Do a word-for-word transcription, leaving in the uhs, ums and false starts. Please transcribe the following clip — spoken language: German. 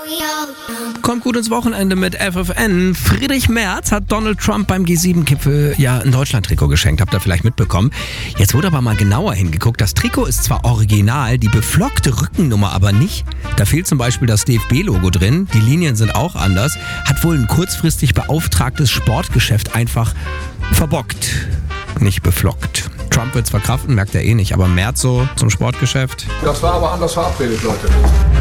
Kommt gut ins Wochenende mit F F N. Friedrich Merz hat Donald Trump beim G sieben Gipfel ja ein Deutschland-Trikot geschenkt. Habt ihr vielleicht mitbekommen. Jetzt wurde aber mal genauer hingeguckt. Das Trikot ist zwar original, die beflockte Rückennummer aber nicht. Da fehlt zum Beispiel das D F B-Logo drin. Die Linien sind auch anders. Hat wohl ein kurzfristig beauftragtes Sportgeschäft einfach verbockt. Nicht beflockt. Trump wird's verkraften, merkt er eh nicht. Aber Merz so zum Sportgeschäft. Das war aber anders verabredet, Leute.